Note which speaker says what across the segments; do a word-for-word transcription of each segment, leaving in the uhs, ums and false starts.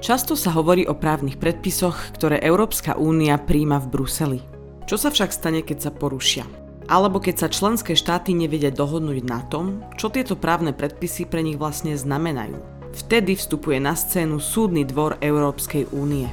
Speaker 1: Často sa hovorí o právnych predpisoch, ktoré Európska únia prijíma v Bruseli. Čo sa však stane, keď sa porušia? Alebo keď sa členské štáty nevedia dohodnúť na tom, čo tieto právne predpisy pre nich vlastne znamenajú? Vtedy vstupuje na scénu Súdny dvor Európskej únie.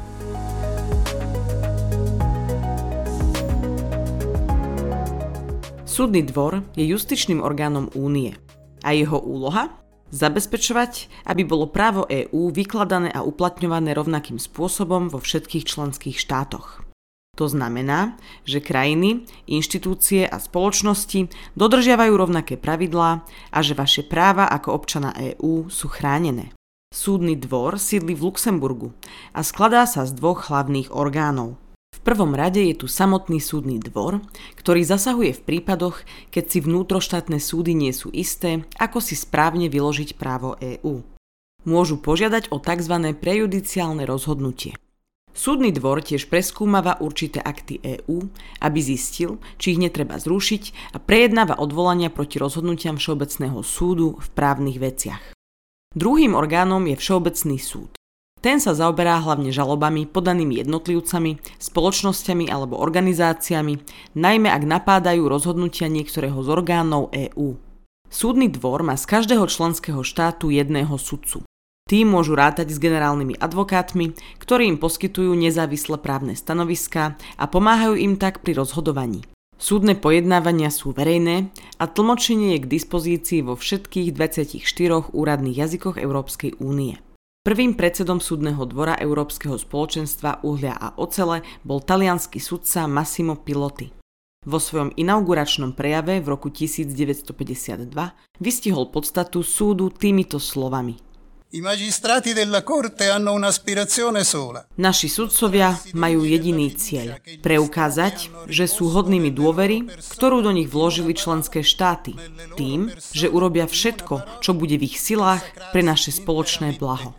Speaker 1: Súdny dvor je justičným orgánom únie a jeho úloha? Zabezpečovať, aby bolo právo EÚ vykladané a uplatňované rovnakým spôsobom vo všetkých členských štátoch. To znamená, že krajiny, inštitúcie a spoločnosti dodržiavajú rovnaké pravidlá a že vaše práva ako občana EÚ sú chránené. Súdny dvor sídli v Luxemburgu a skladá sa z dvoch hlavných orgánov. V prvom rade je tu samotný súdny dvor, ktorý zasahuje v prípadoch, keď si vnútroštátne súdy nie sú isté, ako si správne vyložiť právo EÚ. Môžu požiadať o tzv. Prejudiciálne rozhodnutie. Súdny dvor tiež preskúmava určité akty EÚ, aby zistil, či ich netreba zrušiť a prejednáva odvolania proti rozhodnutiam Všeobecného súdu v právnych veciach. Druhým orgánom je Všeobecný súd. Ten sa zaoberá hlavne žalobami podanými jednotlivcami, spoločnosťami alebo organizáciami, najmä ak napádajú rozhodnutia niektorého z orgánov EÚ. Súdny dvor má z každého členského štátu jedného sudcu. Tí môžu rátať s generálnymi advokátmi, ktorí im poskytujú nezávislé právne stanoviská a pomáhajú im tak pri rozhodovaní. Súdne pojednávania sú verejné a tlmočenie je k dispozícii vo všetkých dvadsiatich štyroch úradných jazykoch Európskej únie. Prvým predsedom Súdneho dvora Európskeho spoločenstva uhlia a ocele bol taliansky sudca Massimo Pilotti. Vo svojom inauguračnom prejave v roku tisícdeväťstopäťdesiatdva vystihol podstatu súdu týmito slovami.
Speaker 2: I magistrati della corte hanno un'aspirazione sola.
Speaker 1: Naši sudcovia majú jediný cieľ – preukázať, že sú hodnými dôvery, ktorú do nich vložili členské štáty, tým, že urobia všetko, čo bude v ich silách pre naše spoločné blaho.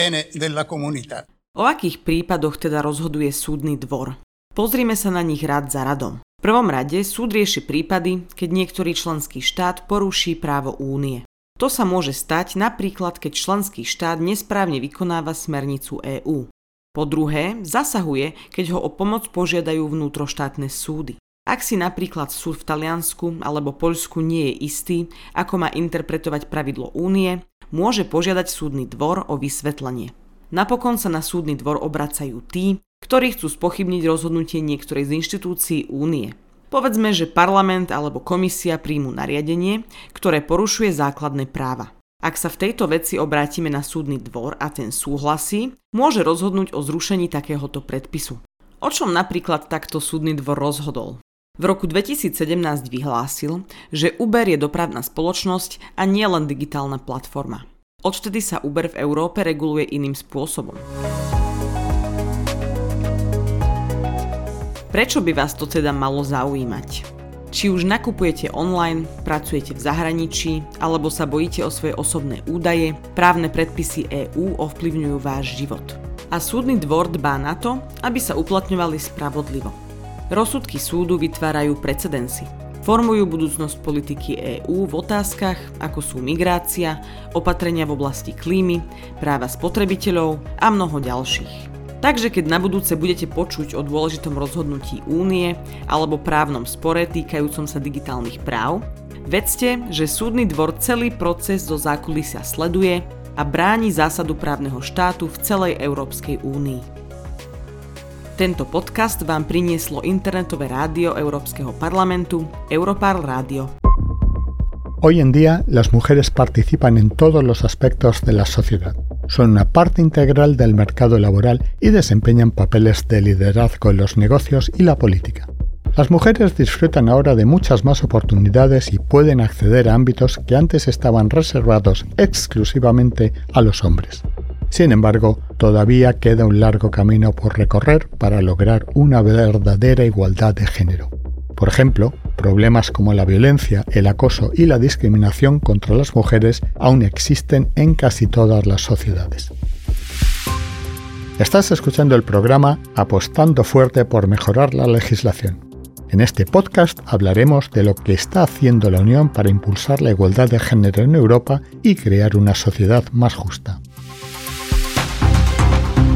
Speaker 1: O akých prípadoch teda rozhoduje súdny dvor? Pozrime sa na nich rad za radom. V prvom rade súd rieši prípady, keď niektorý členský štát poruší právo únie. To sa môže stať napríklad, keď členský štát nesprávne vykonáva smernicu EÚ. Po druhé, zasahuje, keď ho o pomoc požiadajú vnútroštátne súdy. Ak si napríklad súd v Taliansku alebo Poľsku nie je istý, ako má interpretovať pravidlo únie, môže požiadať súdny dvor o vysvetlenie. Napokon sa na súdny dvor obracajú tí, ktorí chcú spochybniť rozhodnutie niektorej z inštitúcií únie. Povedzme, že parlament alebo komisia príjmu nariadenie, ktoré porušuje základné práva. Ak sa v tejto veci obrátime na súdny dvor a ten súhlasí, môže rozhodnúť o zrušení takéhoto predpisu. O čom napríklad takto súdny dvor rozhodol? V roku dvetisícsedemnásť vyhlásil, že Uber je dopravná spoločnosť a nie len digitálna platforma. Odvtedy sa Uber v Európe reguluje iným spôsobom. Prečo by vás to teda malo zaujímať? Či už nakupujete online, pracujete v zahraničí, alebo sa bojíte o svoje osobné údaje, právne predpisy EÚ ovplyvňujú váš život. A súdny dvor dbá na to, aby sa uplatňovali spravodlivo. Rozsudky súdu vytvárajú precedensy. Formujú budúcnosť politiky EÚ v otázkach, ako sú migrácia, opatrenia v oblasti klímy, práva spotrebiteľov a mnoho ďalších. Takže keď na budúce budete počuť o dôležitom rozhodnutí únie alebo právnom spore týkajúcom sa digitálnych práv, vedzte, že súdny dvor celý proces zo zákulisia sleduje a bráni zásadu právneho štátu v celej Európskej únii. Tento podcast vám prinieslo internetové rádio Európskeho parlamentu Europarl Radio.
Speaker 3: Hoy en día, las mujeres participan en todos los aspectos de la sociedad. Son una parte integral del mercado laboral y desempeñan papeles de liderazgo en los negocios y la política. Las mujeres disfrutan ahora de muchas más oportunidades y pueden acceder a ámbitos que antes estaban reservados exclusivamente a los hombres. Sin embargo, todavía queda un largo camino por recorrer para lograr una verdadera igualdad de género. Por ejemplo, problemas como la violencia, el acoso y la discriminación contra las mujeres aún existen en casi todas las sociedades. Estás escuchando el programa Apostando Fuerte por Mejorar la Legislación. En este podcast hablaremos de lo que está haciendo la Unión para impulsar la igualdad de género en Europa y crear una sociedad más justa.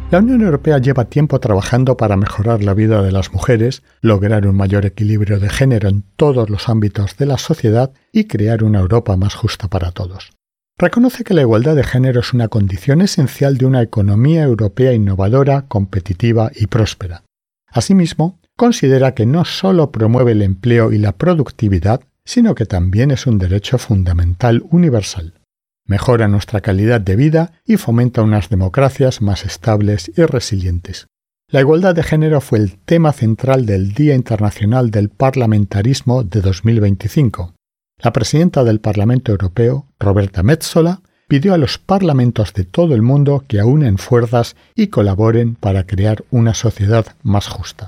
Speaker 3: La Unión Europea lleva tiempo trabajando para mejorar la vida de las mujeres, lograr un mayor equilibrio de género en todos los ámbitos de la sociedad y crear una Europa más justa para todos. Reconoce que la igualdad de género es una condición esencial de una economía europea innovadora, competitiva y próspera. Asimismo, considera que no solo promueve el empleo y la productividad, sino que también es un derecho fundamental universal. Mejora nuestra calidad de vida y fomenta unas democracias más estables y resilientes. La igualdad de género fue el tema central del Día Internacional del Parlamentarismo de dos mil veinticinco. La presidenta del Parlamento Europeo, Roberta Metsola, pidió a los parlamentos de todo el mundo que aúnen fuerzas y colaboren para crear una sociedad más justa.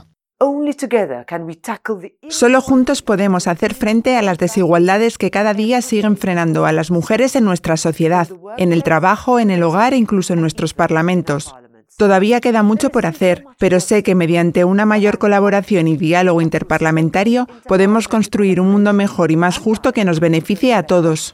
Speaker 4: Solo juntos podemos hacer frente a las desigualdades que cada día siguen frenando a las mujeres en nuestra sociedad, en el trabajo, en el hogar e incluso en nuestros parlamentos. Todavía queda mucho por hacer, pero sé que mediante una mayor colaboración y diálogo interparlamentario podemos construir un mundo mejor y más justo que nos beneficie a todos.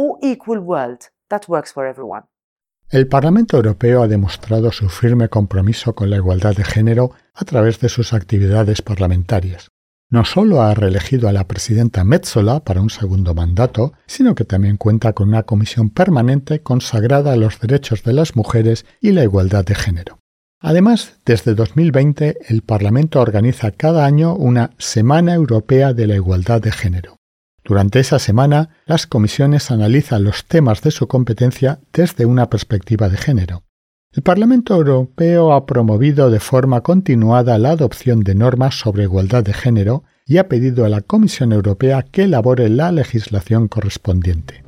Speaker 3: El Parlamento Europeo ha demostrado su firme compromiso con la igualdad de género a través de sus actividades parlamentarias. No solo ha reelegido a la presidenta Metsola para un segundo mandato, sino que también cuenta con una comisión permanente consagrada a los derechos de las mujeres y la igualdad de género. Además, desde dos mil veinte, el Parlamento organiza cada año una Semana Europea de la Igualdad de Género. Durante esa semana, las comisiones analizan los temas de su competencia desde una perspectiva de género. El Parlamento Europeo ha promovido de forma continuada la adopción de normas sobre igualdad de género y ha pedido a la Comisión Europea que elabore la legislación correspondiente.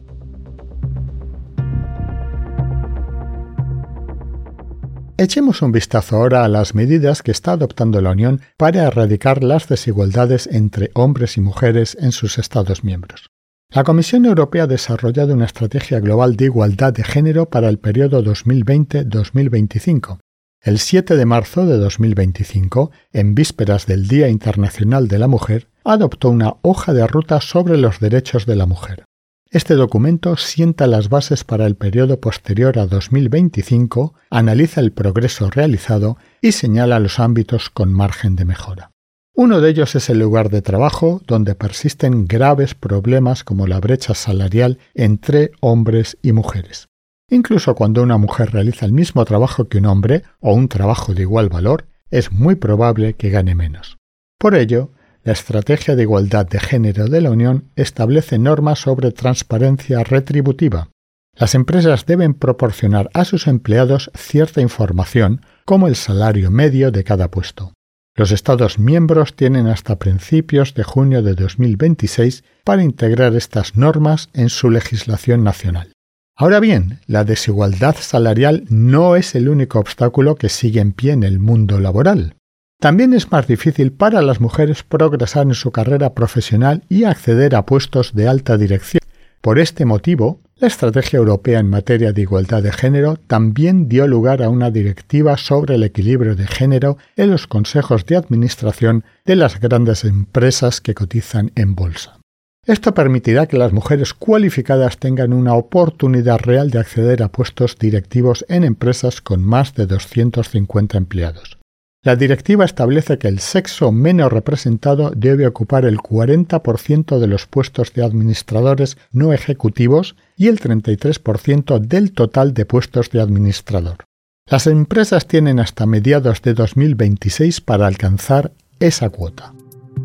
Speaker 3: Echemos un vistazo ahora a las medidas que está adoptando la Unión para erradicar las desigualdades entre hombres y mujeres en sus Estados miembros. La Comisión Europea ha desarrollado una estrategia global de igualdad de género para el periodo dos mil veinte a dos mil veinticinco. El siete de marzo de dos mil veinticinco, en vísperas del Día Internacional de la Mujer, adoptó una hoja de ruta sobre los derechos de la mujer. Este documento sienta las bases para el periodo posterior a dos mil veinticinco, analiza el progreso realizado y señala los ámbitos con margen de mejora. Uno de ellos es el lugar de trabajo, donde persisten graves problemas como la brecha salarial entre hombres y mujeres. Incluso cuando una mujer realiza el mismo trabajo que un hombre o un trabajo de igual valor, es muy probable que gane menos. Por ello, la Estrategia de Igualdad de Género de la Unión establece normas sobre transparencia retributiva. Las empresas deben proporcionar a sus empleados cierta información, como el salario medio de cada puesto. Los Estados miembros tienen hasta principios de junio de dos mil veintiséis para integrar estas normas en su legislación nacional. Ahora bien, la desigualdad salarial no es el único obstáculo que sigue en pie en el mundo laboral. También es más difícil para las mujeres progresar en su carrera profesional y acceder a puestos de alta dirección. Por este motivo, la Estrategia Europea en materia de igualdad de género también dio lugar a una directiva sobre el equilibrio de género en los consejos de administración de las grandes empresas que cotizan en bolsa. Esto permitirá que las mujeres cualificadas tengan una oportunidad real de acceder a puestos directivos en empresas con más de doscientos cincuenta empleados. La directiva establece que el sexo menos representado debe ocupar el cuarenta por ciento de los puestos de administradores no ejecutivos y el treinta y tres por ciento del total de puestos de administrador. Las empresas tienen hasta mediados de dos mil veintiséis para alcanzar esa cuota.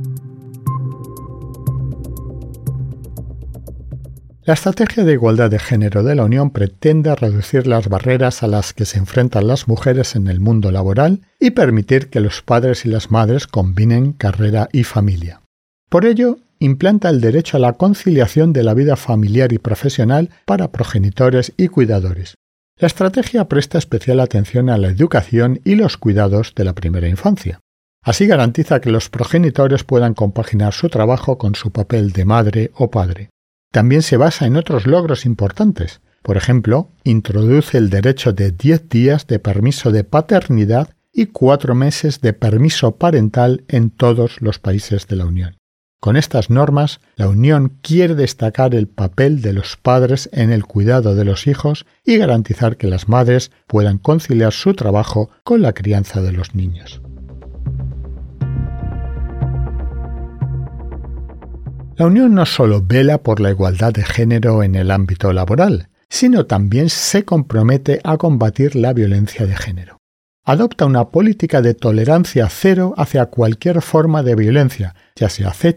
Speaker 3: La Estrategia de Igualdad de Género de la Unión pretende reducir las barreras a las que se enfrentan las mujeres en el mundo laboral y permitir que los padres y las madres combinen carrera y familia. Por ello, implanta el derecho a la conciliación de la vida familiar y profesional para progenitores y cuidadores. La estrategia presta especial atención a la educación y los cuidados de la primera infancia. Así garantiza que los progenitores puedan compaginar su trabajo con su papel de madre o padre. También se basa en otros logros importantes. Por ejemplo, introduce el derecho de diez días de permiso de paternidad y cuatro meses de permiso parental en todos los países de la Unión. Con estas normas, la Unión quiere destacar el papel de los padres en el cuidado de los hijos y garantizar que las madres puedan conciliar su trabajo con la crianza de los niños. La Unión no solo vela por la igualdad de género en el ámbito laboral, sino también se compromete a combatir la violencia de género. Adopta una política de tolerancia cero hacia cualquier forma de violencia, ya sea